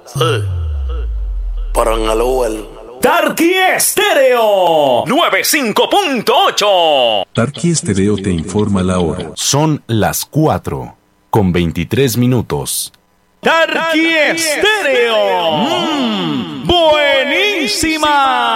Sí. Pero en el Uber. Tarqui Estéreo 95.8. Tarqui Estéreo te informa la hora. Son las 4:23. Tarqui Estéreo. Buenísima.